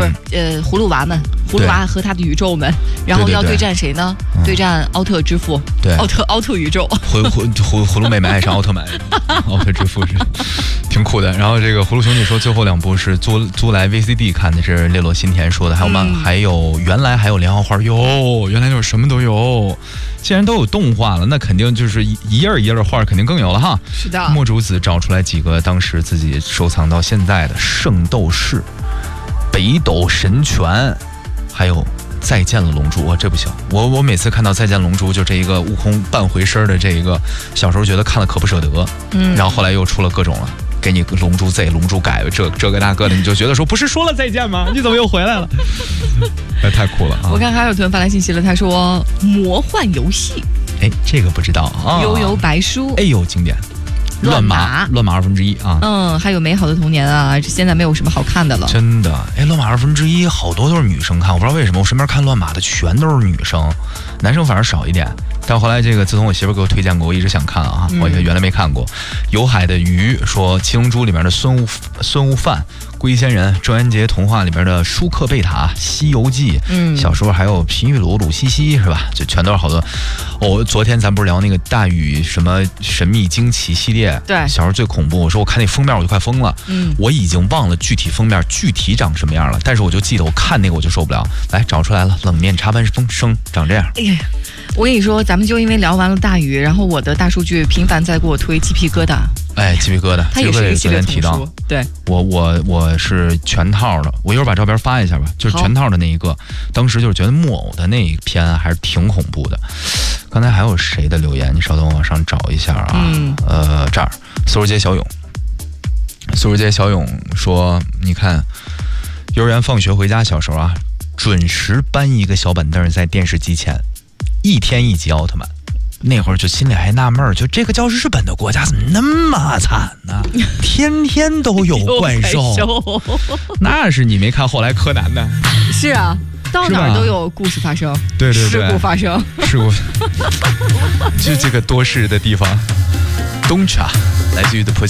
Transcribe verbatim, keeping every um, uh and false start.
不是呃葫芦娃们，葫芦娃和他的宇宙们，然后要对战谁呢？对对对对对战奥特之父， 对， 奥特奥特宇宙。 葫葫葫葫芦妹妹爱上奥特曼，奥特之父是挺酷的。然后这个葫芦兄弟说，最后两部是租租来 V C D 看的，是列罗新田说的。还有漫、嗯，还有原来还有连环画，哟，原来就是什么都有。既然都有动画了，那肯定就是一页一页的画肯定更有了哈。 是的。 墨竹子找出来几个当时自己收藏到现在的《圣斗士》、《北斗神拳》，还有《再见了龙珠》。哇，这不行！我我每次看到《再见龙珠》，就这一个悟空半回身的这一个，小时候觉得看了可不舍得。嗯。然后后来又出了各种了。给你龙珠 Z 龙珠改这这个那个的，你就觉得说不是说了再见吗？你怎么又回来了？哎，太酷了啊！ 我看还有同学发来信息了，他说魔幻游戏， 哎，这个不知道啊。 悠悠白书， 哎呦，经典。乱码，乱码二分之一啊！ 嗯，还有美好的童年啊，现在没有什么好看的了。 真的，哎，乱码二分之一好多都是女生看，我不知道为什么，我身边看乱码的全都是女生，男生反而少一点。但后来这个，自从我媳妇给我推荐过，我一直想看啊，我原来没看过。有海的鱼说，《七龙珠》里面的孙悟孙悟饭、龟仙人、郑渊洁童话里边的舒克贝塔、西游记，嗯，小时候还有皮玉鲁、鲁西西是吧？就全都是好多。哦，昨天咱不是聊那个大禹什么神秘惊奇系列？ 对， 小时候最恐怖。我说我看那封面我就快疯了，嗯，我已经忘了具体封面具体长什么样了，但是我就记得我看那个我就受不了。来，找出来了，冷面茶班风声长这样。 哎呀，我跟你说，咱们就因为聊完了大禹，然后我的大数据频繁在给我推鸡皮疙瘩。 哎，鸡皮疙瘩， 它也是一个系列童书。对， 我我我是全套的，我一会儿把照片发一下吧，就是全套的那一个。当时就是觉得木偶的那一篇还是挺恐怖的。刚才还有谁的留言？你稍等，我往上找一下啊。嗯、呃，这儿，苏州街小勇，苏州街小勇说，你看，幼儿园放学回家，小时候啊，准时搬一个小板凳在电视机前，一天一集奥特曼。那会儿就心里还纳闷，就这个叫日本的国家怎么那么惨呢？天天都有怪兽，那是你没看后来柯南的？ 是啊，到哪儿都有故事发生， 对对对， 事故发生， 事故，就这个多事的地方。Don't cha， 来自于 The Pussy。